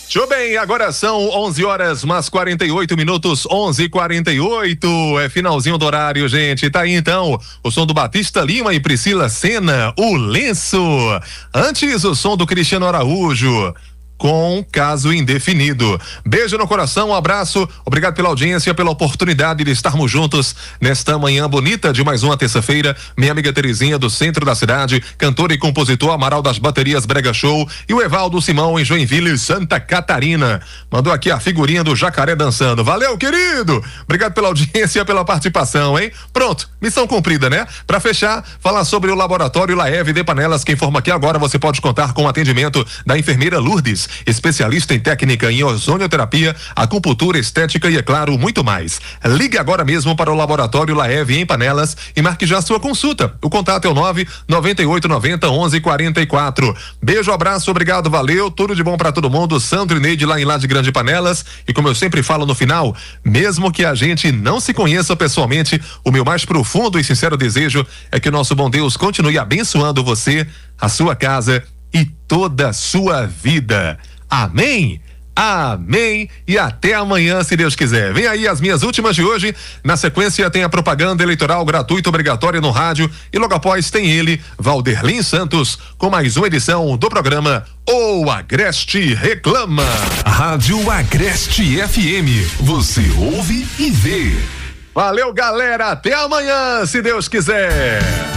Muito bem, agora são 11 horas mais 48 minutos, 11:48, é finalzinho do horário, gente. Tá aí então o som do Batista Lima e Priscila Senna, O Lenço. Antes, o som do Cristiano Araújo, Com Caso Indefinido. Beijo no coração, um abraço, obrigado pela audiência, pela oportunidade de estarmos juntos nesta manhã bonita de mais uma terça-feira. Minha amiga Terezinha, do centro da cidade, cantor e compositor Amaral das Baterias Brega Show, e o Evaldo Simão em Joinville, Santa Catarina. Mandou aqui a figurinha do jacaré dançando. Valeu, querido! Obrigado pela audiência, pela participação, hein? Pronto, missão cumprida, né? Pra fechar, falar sobre o Laboratório Laev de Panelas. Quem informa aqui agora, você pode contar com o atendimento da enfermeira Lourdes, especialista em técnica em ozonioterapia, acupuntura, estética e, é claro, muito mais. Ligue agora mesmo para o Laboratório Laev em Panelas e marque já sua consulta. O contato é o 998901144. Beijo, abraço, obrigado, valeu, tudo de bom para todo mundo. Sandro e Neide lá em Lá de Grande Panelas. E como eu sempre falo no final, mesmo que a gente não se conheça pessoalmente, o meu mais profundo e sincero desejo é que o nosso bom Deus continue abençoando você, a sua casa e toda a sua vida. Amém? Amém, e até amanhã, se Deus quiser. Vem aí as minhas últimas de hoje. Na sequência tem a propaganda eleitoral gratuita obrigatória no rádio, e logo após tem ele, Valderlin Santos, com mais uma edição do programa O Agreste Reclama. Rádio Agreste FM, você ouve e vê. Valeu, galera, até amanhã, se Deus quiser.